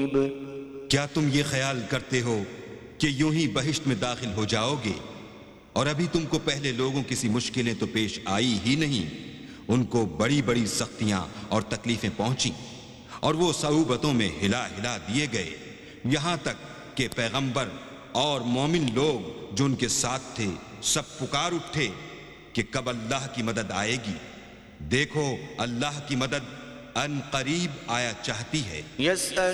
क्या तुम ये ख्याल करते हो कि यूं ही बहिश्त में दाखिल हो जाओगे और अभी तुमको पहले लोगों किसी मुश्किलें तो पेश आई ही नहीं, उनको बड़ी बड़ी सख्तियां और तकलीफें पहुंची और वो सऊबतों में हिला हिला दिए गए, यहां तक कि पैगंबर और मोमिन लोग जो उनके साथ थे सब पुकार उठे कि कब अल्लाह की मदद आएगी। देखो अल्लाह की मदद अन करीब आया चाहती है।